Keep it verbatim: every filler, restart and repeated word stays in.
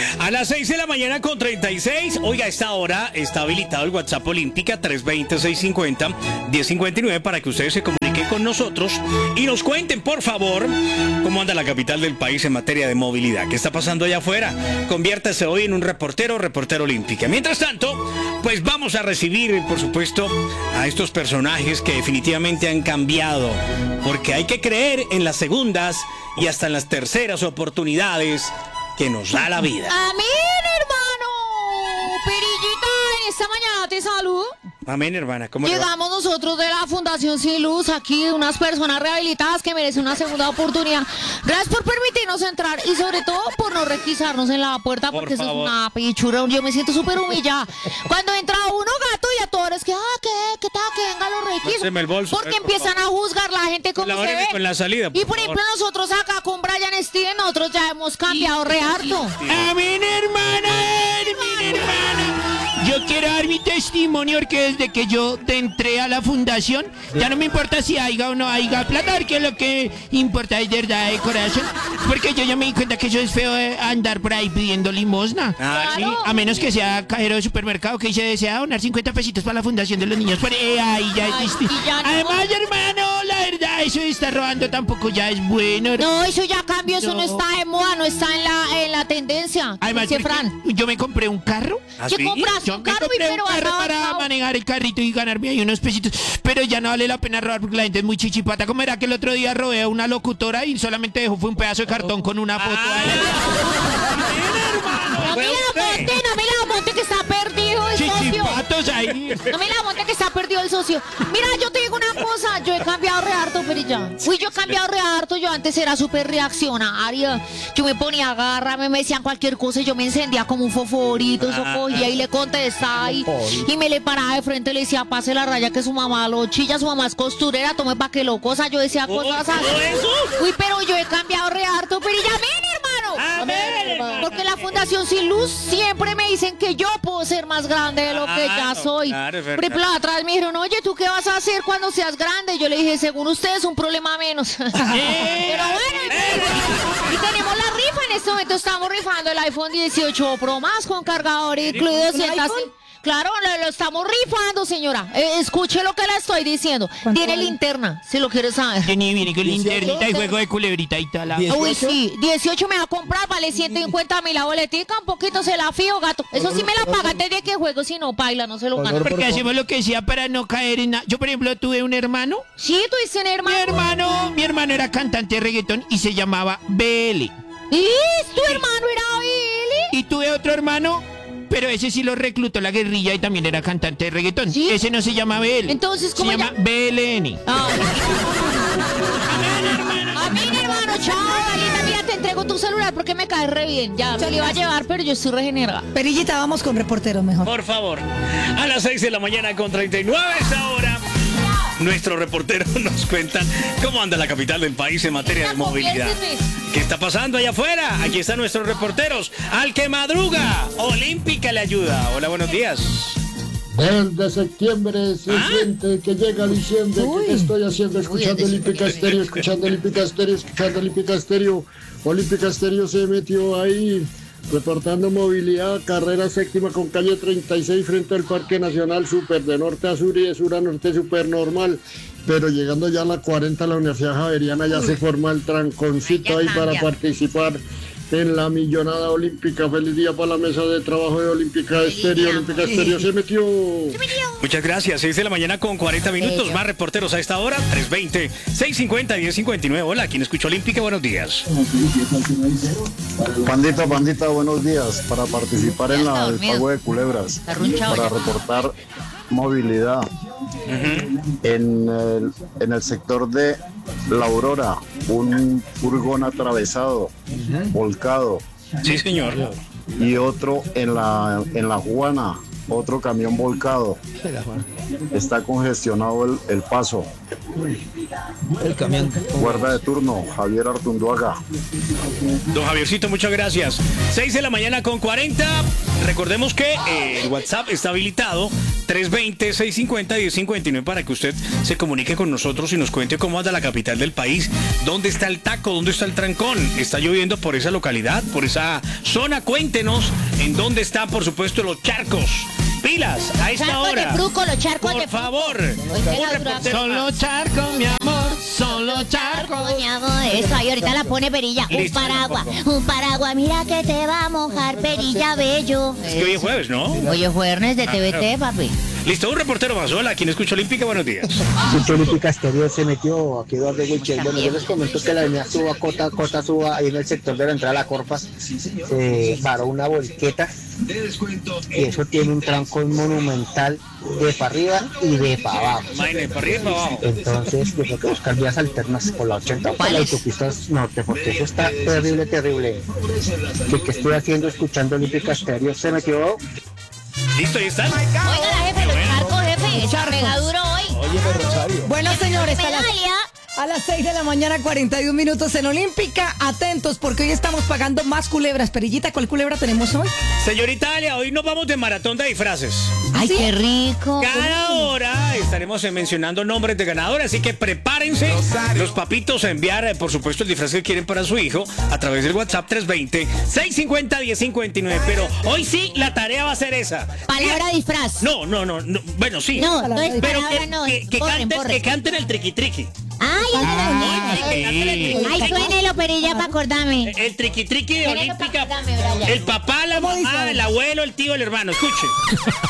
A las seis de la mañana con treinta y seis. Oiga, a esta hora está habilitado el WhatsApp Olímpica tres veinte, seiscientos cincuenta, diez cincuenta y nueve para que ustedes se comuniquen con nosotros y nos cuenten, por favor, cómo anda la capital del país en materia de movilidad. ¿Qué está pasando allá afuera? Conviértase hoy en un reportero, reportero Olímpica. Mientras tanto, pues vamos a recibir, por supuesto, a estos personajes que definitivamente han cambiado, porque hay que creer en las segundas y hasta en las terceras oportunidades que nos da la vida. Amén, hermano. Perillita, en esta mañana te saludo. Amén, hermana. ¿Cómo le va? Llegamos nosotros de la Fundación Sin Luz, aquí unas personas rehabilitadas que merecen una segunda oportunidad. Gracias por permitirnos entrar y sobre todo por no requisarnos en la puerta, Por porque eso es favor. una pichura. Yo me siento súper humillada. Cuando entra uno gato y a todos es que, ah, ¿qué? ¿Qué tal? Que vengan los requisitos. Páseme el bolso, Porque eh, por empiezan a juzgar la gente como se Colabóreme ve. con la salida, por Y por favor. ejemplo nosotros acá con Brian Steven, nosotros ya hemos cambiado re harto. Amén, hermana, amén, hermana. Yo quiero dar mi testimonio porque desde que yo te entré a la fundación, ya no me importa si haya o no haya plata, porque lo que importa es de verdad de corazón. Porque yo ya me di cuenta que eso es feo eh, andar por ahí pidiendo limosna. Ah, Sí, Claro. a menos que sea cajero de supermercado que dice desea donar cincuenta pesitos para la fundación de los niños. Pero eh, ahí ya es Ay, distinto. y ya no. Además, hermano, la verdad, eso de estar robando tampoco ya es bueno. No, eso ya cambió, eso no, No. está de moda, no está en la, en la tendencia. Además, dice porque Fran. yo me compré un carro. ¿Ah, ¿Qué sí? compraste? Yo Un me carro, compré un pero carro para avanzado. manejar el carrito y ganarme ahí unos pesitos. Pero ya no vale la pena robar porque la gente es muy chichipata. ¿Cómo era que el otro día robé a una locutora y solamente dejó fue un pedazo de cartón con una foto? No me ¿Fue la usted? monte, no me la monte que está perdido el socio. Chichipatos ahí. No me la monte que está perdido el socio. Mira, yo te digo una cosa, yo he cambiado re harto, Perilla. Uy, yo he cambiado re harto, yo antes era súper reaccionaria. Yo me ponía a agarrarme, me decían cualquier cosa y yo me encendía como un fosforito, eso cogía y le contestaba y, y me le paraba de frente y le decía, pase la raya que su mamá lo chilla, su mamá es costurera, tome pa' que lo cosa. Yo decía cosas ¿todo así. eso? Uy, pero yo he cambiado re harto, Perilla. Amén, hermano. Amén, hermano. Porque la Fundación Sin Luz siempre me dicen que yo puedo ser más grande de lo que ya Claro, soy. claro, es Por verdad. ejemplo, atrás me dijeron, oye, ¿tú qué vas a hacer cuando seas grande? Yo le dije, según ustedes, un problema menos. Pero bueno, y tenemos la rifa en este momento. Estamos rifando el iPhone dieciocho Pro Max con cargador incluido. ¿Un ciento- iPhone? Claro, lo, lo estamos rifando, señora. Eh, escuche lo que le estoy diciendo. Tiene vale? linterna, si lo quieres saber. Viene, viene con linternita y juego de culebrita y tal. Diez. Uy, sí, dieciocho me va a comprar, vale ciento cincuenta mil la boletica, un poquito se la fío, gato. Eso sí me la paga antes de que juego, si no, baila, no se lo gana. Porque hacemos lo que sea para no caer en nada. Yo, por ejemplo, tuve un hermano. Sí, tú dices, Mi hermano. hermano, mi hermano era cantante de reggaetón y se llamaba B L. ¿Y tu hermano era Billy? Y tuve otro hermano, pero ese sí lo reclutó la guerrilla y también era cantante de reggaetón. ¿Sí? Ese no se llama B L. Entonces, ¿cómo se llama llama? B L N. Ah. A mí, hermano, chao, Dalita, mira, te entrego tu celular porque me cae re bien. Ya, me lo iba a llevar, pero yo estoy regenerada. Perillita, vamos con reporteros mejor. Por favor. A las seis de la mañana con treinta y nueve esta hora. Nuestros reporteros nos cuentan cómo anda la capital del país en materia de movilidad. ¿Qué está pasando allá afuera? Aquí están nuestros reporteros. Al que madruga, Olímpica le ayuda. Hola, buenos días. Desde septiembre se ¿Ah? siente que llega diciembre. Uy. ¿Qué estoy haciendo? Escuchando Olímpica Estéreo, escuchando Olímpica Estéreo, escuchando Olímpica Estéreo. Olímpica Estéreo se metió ahí reportando movilidad, carrera séptima con calle treinta y seis frente al Parque Nacional, súper de norte a sur y de sur a norte, súper normal. Pero llegando ya a la cuarenta, la Universidad Javeriana ya se forma el tranconcito ahí para participar en la millonada olímpica. Feliz día para la mesa de trabajo de Olímpica Estéreo. Olímpica Estéreo se metió. Muchas gracias. seis de la mañana con cuarenta minutos. Más reporteros a esta hora. tres veinte, seiscientos cincuenta, diez cincuenta y nueve. Hola, ¿quién escuchó Olímpica? Buenos días. Pandita, pandita, buenos días. Para participar en la, el pago de culebras, Arrunchado para ya. reportar movilidad en, el, en el sector de La Aurora, un furgón atravesado, volcado, Sí, señor. y otro en la, en la Juana, otro camión volcado. Está congestionado el, el paso. El camión. Guarda de turno, Javier Artunduaga. Don Javiercito, muchas gracias. seis de la mañana con cuarenta. Recordemos que eh, el WhatsApp está habilitado tres dos cero, seis cinco cero, uno cero cinco nueve para que usted se comunique con nosotros y nos cuente cómo anda la capital del país. ¿Dónde está el taco? ¿Dónde está el trancón? ¿Está lloviendo por esa localidad, por esa zona? Cuéntenos en dónde están, por supuesto, los charcos. Pilas, a esta Charcos hora. de fruco, los charcos Por de fruco. favor. Hoy Un te la reportero Solo más. charco, mi amor, solo charco. Coñago, eso ahí ahorita la pone Perilla. Un Listo, paraguas, tampoco. un paraguas, mira que te va a mojar, Perilla bello. Es que hoy es jueves, ¿no? Hoy es jueves de T V T, papi. Listo, un reportero más. Hola, ¿quién escucha Olímpica? Buenos días. Sí, Olímpica Exterior se metió aquí Eduardo Gutiérrez. Bueno, yo les comento que la avenida Suba, Cota, Cota Suba, ahí en el sector de la entrada a la Corpa, se varó una volqueta y eso tiene un tranco monumental de para arriba y de para abajo. Imagínate, para arriba y para abajo. Entonces, yo tengo que buscar vías alternas por la ochenta o por la ¿Cuáles? autopista norte, porque eso está terrible, terrible. ¿Qué, qué estoy haciendo escuchando Olímpica Exterior? Se metió. Listo, ahí están. Oiga, jefe, los charcos, jefe. Está mega duro hoy. Bueno, señores, a las, Medalla. a las seis de la mañana, cuarenta y un minutos en Olímpica. Atentos, porque hoy estamos pagando más culebras. Perillita, ¿cuál culebra tenemos hoy? Señorita Alia, hoy nos vamos de maratón de disfraces. Ay, qué rico. Cada hora estaremos eh, mencionando nombres de ganadores, así que prepárense los papitos a enviar, eh, por supuesto, el disfraz que quieren para su hijo a través del WhatsApp tres dos cero, seis cinco cero, uno cero cinco nueve. Pero hoy sí, la tarea va a ser esa. Palabra disfraz. No, no, no, no, bueno, sí. No, no es pero palabra, que, no. que, que Porren, canten, porren. que canten el triqui triqui. Ay, Ah, ay, sí. ay, suénelo, Perilla, para acordarme. El triqui triqui de Suénelo pa' Olímpica. acordarme, Brian. El papá, la mamá, el abuelo, el tío, el hermano. Escuche.